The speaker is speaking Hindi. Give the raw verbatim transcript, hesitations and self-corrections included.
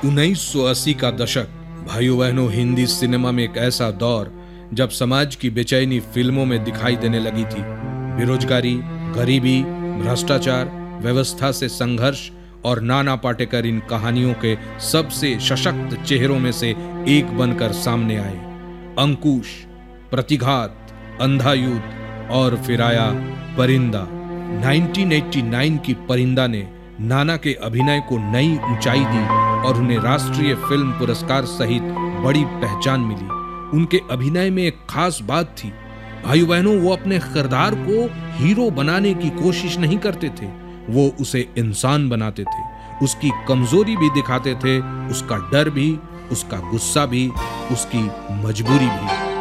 उन्नीस सौ अस्सी का दशक, भाइयों बहनों, हिंदी सिनेमा में एक ऐसा दौर जब समाज की बेचैनी फिल्मों में दिखाई देने लगी थी। बेरोजगारी, गरीबी, भ्रष्टाचार, व्यवस्था से संघर्ष और नाना पाटेकर इन कहानियों के सबसे सशक्त चेहरों में से एक बनकर सामने आए। अंकुश, प्रतिघात, अंधा युद्ध और फिर आया परिंदा। उन्नीस सौ नवासी की परिंदा ने नाना के अभिनय को नई ऊंचाई दी और उन्हें राष्ट्रीय फिल्म पुरस्कार सहित बड़ी पहचान मिली। उनके अभिनय में एक खास बात थी, भाइयों बहनों, वो अपने किरदार को हीरो बनाने की कोशिश नहीं करते थे, वो उसे इंसान बनाते थे। उसकी कमजोरी भी दिखाते थे, उसका डर भी, उसका गुस्सा भी, उसकी मजबूरी भी।